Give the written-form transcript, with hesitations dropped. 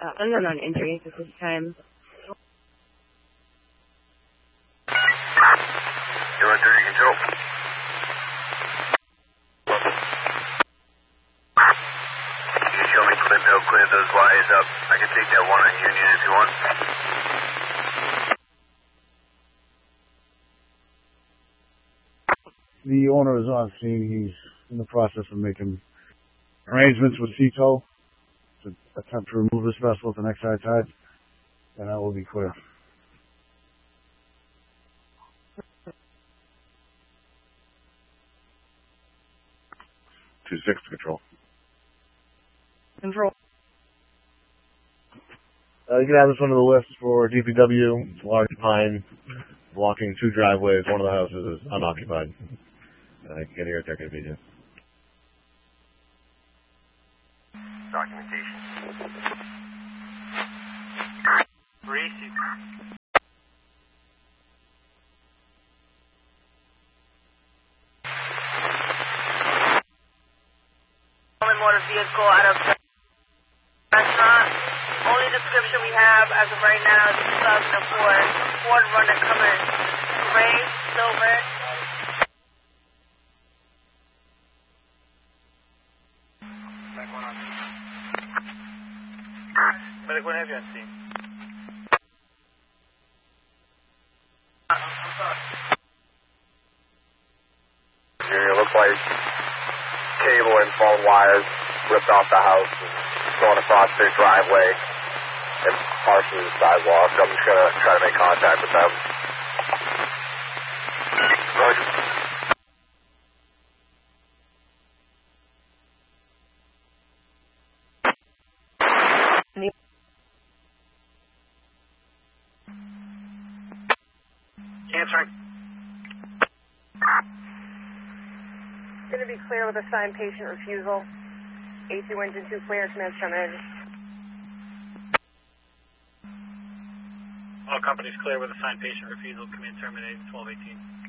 unknown injuries at this time. You're under control. Can you show me clear those wires up? I can take that one on Union if you want. The owner is on scene. He's in the process of making arrangements with CETO to attempt to remove this vessel at the next high tide, and that will be clear. 2-6 to control. Control. You can have this one on the list for DPW. It's a large pine blocking 2 driveways. One of the houses is unoccupied. I can get here at their convenience. Documentation. Receive. Motor vehicle out of restaurant. Only description we have as of right now is 2004 Ford Runner Cummins. Gray, silver. Medic 1 heavy on scene. It looks like cable and phone wires ripped off the house and going across their driveway and partially the sidewalk. I'm just going to try to make contact with them. Roger. Answering. Going to be clear with assigned patient refusal. A2 engine 2 clear, command terminated. All companies clear with assigned patient refusal, command terminated, 1218.